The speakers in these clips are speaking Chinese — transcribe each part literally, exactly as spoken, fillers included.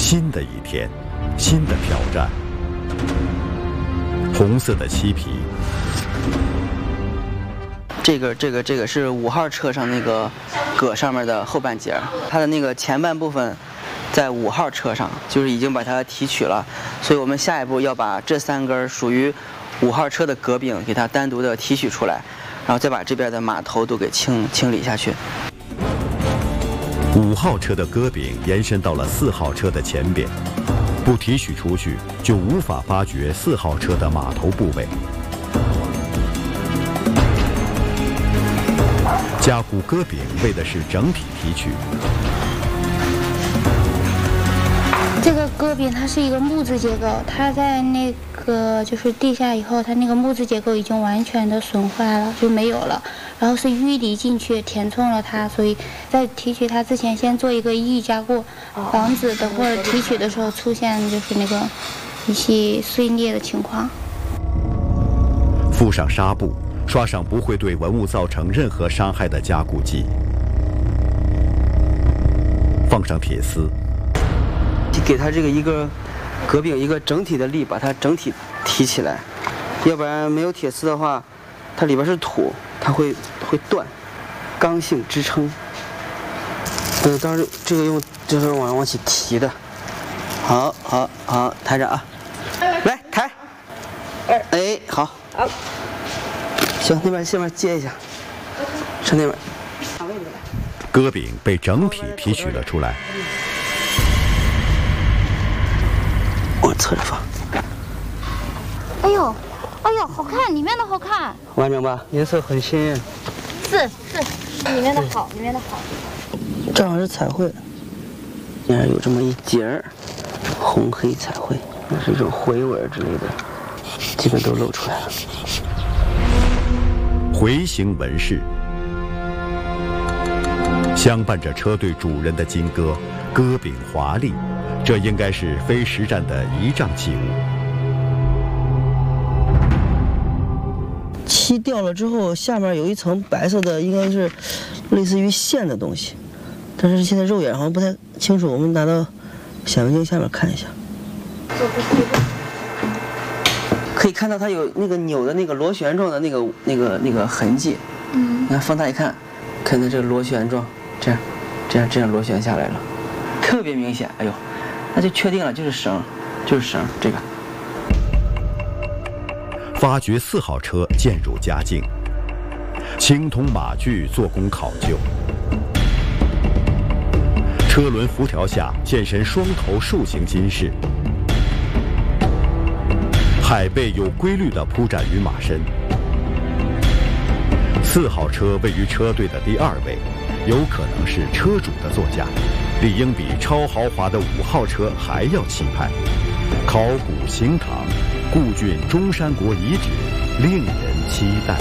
新的一天，新的挑战。红色的漆皮。 这个这个这个是五号车上那个葛上面的后半截，它的那个前半部分在五号车上，就是已经把它提取了，所以我们下一步要把这三根属于五号车的葛柄给它单独的提取出来，然后再把这边的马头都给清清理下去。 五号车的戈柄延伸到了四号车的前边，不提取出去就无法发掘四号车的马头部位。加固戈柄为的是整体提取。 这个戈柄它是一个木质结构，它在那个就是地下以后，它那个木质结构已经完全的损坏了，就没有了。然后是淤泥进去填充了它，所以在提取它之前，先做一个预加固，防止等会儿提取的时候出现就是那个一些碎裂的情况。 敷上纱布，刷上不会对文物造成任何伤害的加固剂，放上铁丝， 给它这个一个戈柄一个整体的力，把它整体提起来，要不然没有铁丝的话，它里边是土，它会会断，刚性支撑。对，当时这个用就是往往起提的，好，好，好，抬着啊，来抬，哎，好，好，行，那边下面接一下，上那边。 戈柄被整体提取了出来。 我侧着放。 哎呦，哎呦，好看，里面的好看。 完整吧？颜色很鲜。 是是，里面的好，里面的好。 正好是彩绘，竟然有这么一截儿红黑彩绘，那是一种回纹之类的，基本都露出来了。 回形纹饰，相伴着车队主人的金戈，戈柄华丽，这应该是非实战的仪仗器物。 漆掉了之后，下面有一层白色的，应该是类似于线的东西，但是现在肉眼好像不太清楚，我们拿到显微镜下面看一下。可以看到它有那个扭的那个螺旋状的那个那个那个痕迹。嗯，你看放大一看，看到这个螺旋状，这样这样这样螺旋下来了，特别明显。哎呦，那就确定了，就是绳，就是绳这个。 发掘四号车渐入佳境，青铜马具做工考究，车轮辐条下现身双头竖形金饰，海背有规律地铺展于马身。四号车位于车队的第二位，有可能是车主的座驾，理应比超豪华的五号车还要气派。考古行唐，故郡中山国遗址，令人期待。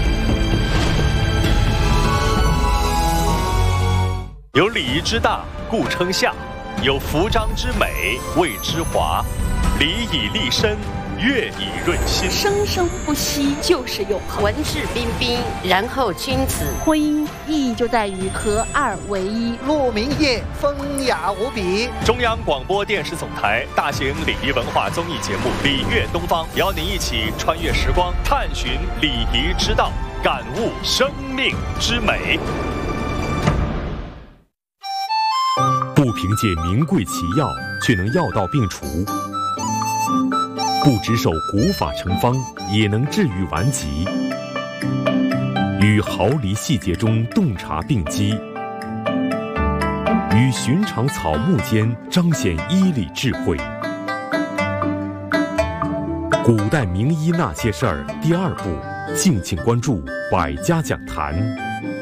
有礼仪之大，故称相；有服装之美，谓之华。礼以立身，乐以润心。 生生不息就是永恒。 文质彬彬，然后君子。 婚姻意义就在于合二为一。 鹿鸣夜，风雅无比。 中央广播电视总台大型礼仪文化综艺节目《礼乐东方》，邀您一起穿越时光，探寻礼仪之道，感悟生命之美。 不凭借名贵奇药，却能药到病除；不只守古法成方，也能治愈顽疾。于毫厘细节中洞察病机，于寻常草木间彰显医理智慧。古代名医那些事儿第二部，敬请关注百家讲坛。